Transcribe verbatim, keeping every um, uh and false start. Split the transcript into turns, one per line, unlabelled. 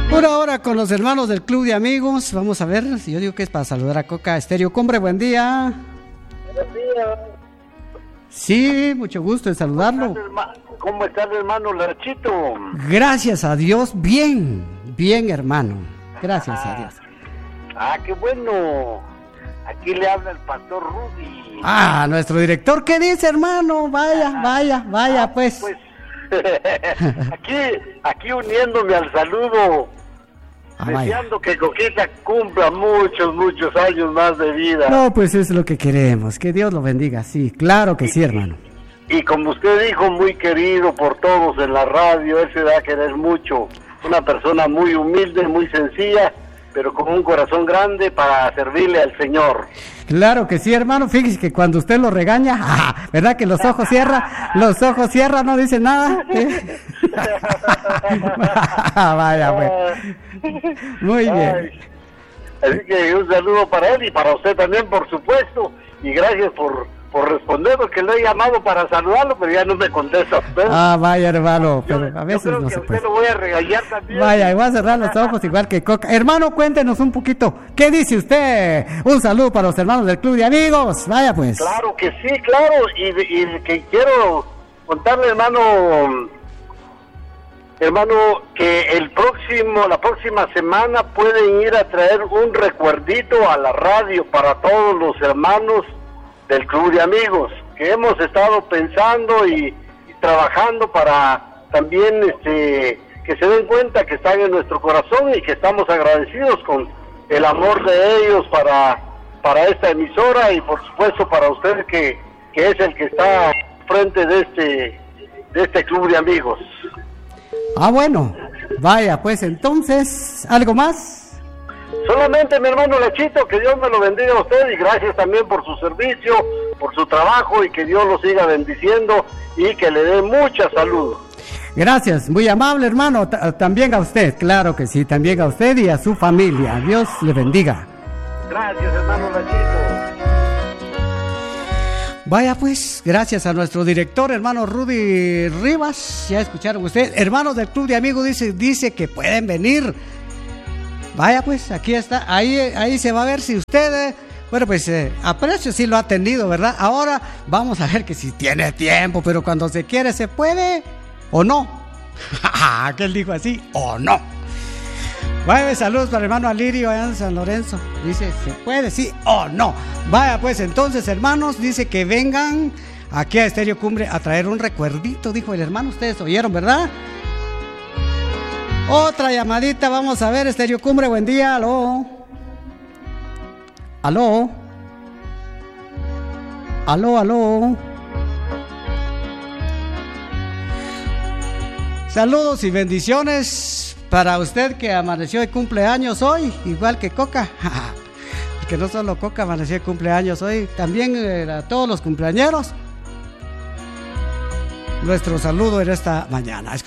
Una hora con los hermanos del Club de Amigos. Vamos a ver, si yo digo que es para saludar a Coca Estéreo Cumbre. Buen día.
Buenos días.
Sí, mucho gusto en saludarlo.
¿Cómo está el hermano Lachito?
Gracias a Dios, bien, bien hermano. Gracias ah, a Dios.
Ah, qué bueno. Aquí le habla el pastor Rudy.
Ah, nuestro director, ¿qué dice, hermano? Vaya, ah, vaya, vaya, ah, pues.
Pues aquí, aquí uniéndome al saludo, ah, deseando vaya. que Coquita cumpla muchos, muchos años más de vida.
No, pues es lo que queremos, que Dios lo bendiga, sí, claro que y, sí, hermano.
Y como usted dijo, muy querido por todos en la radio, él se da a querer mucho, una persona muy humilde, muy sencilla, pero con un corazón grande para servirle al Señor.
Claro que sí, hermano. Fíjese que cuando usted lo regaña, ah, ¿verdad que los ojos cierra? Los ojos cierra, no dice nada. ¿Eh? Vaya, pues. Muy bien.
Ay, así que un saludo para él y para usted también, por supuesto. Y gracias por, por responder, porque le he llamado para saludarlo, pero ya no me contesta usted.
Ah, vaya, hermano, pero
yo,
a veces
yo creo
no
que
se
usted
puede.
Lo voy a regañar también.
Vaya, y voy a cerrar los ojos igual que Coca. Hermano, cuéntenos un poquito. ¿Qué dice usted? Un saludo para los hermanos del Club de Amigos. Vaya, pues.
Claro que sí, claro. Y, y que quiero contarle, hermano, hermano, que el próximo, la próxima semana pueden ir a traer un recuerdito a la radio para todos los hermanos del Club de Amigos, que hemos estado pensando y, y trabajando para también este que se den cuenta que están en nuestro corazón y que estamos agradecidos con el amor de ellos para, para esta emisora y por supuesto para usted que, que es el que está frente de este, de este Club de Amigos.
Ah, bueno, vaya, pues entonces, ¿algo más?
Solamente, mi hermano Lachito, que Dios me lo bendiga a usted y gracias también por su servicio, por su trabajo y que Dios lo siga bendiciendo y que le dé mucha salud.
Gracias, muy amable, hermano. T- también a usted, claro que sí, también a usted y a su familia. Dios le bendiga.
Gracias, hermano Lachito.
Vaya pues, gracias a nuestro director, hermano Rudy Rivas. Ya escucharon ustedes, hermanos del Club de Amigos, dice, dice que pueden venir. Vaya pues, aquí está, ahí, ahí se va a ver si usted, eh, bueno pues eh, a precio sí lo ha tenido, ¿verdad? Ahora vamos a ver que si tiene tiempo, pero cuando se quiere se puede o no. Que él dijo así, o no. Vaya, saludos para el hermano Alirio allá en San Lorenzo. Dice, ¿se puede? Sí o no. Vaya, pues entonces, hermanos, dice que vengan aquí a Estéreo Cumbre a traer un recuerdito, dijo el hermano. Ustedes oyeron, ¿verdad? Otra llamadita, vamos a ver, Estéreo Cumbre, buen día, aló. Aló. Aló, aló. Saludos y bendiciones para usted que amaneció de cumpleaños hoy, igual que Coca. Que no solo Coca amaneció de cumpleaños hoy, también eh, a todos los cumpleañeros. Nuestro saludo en esta mañana.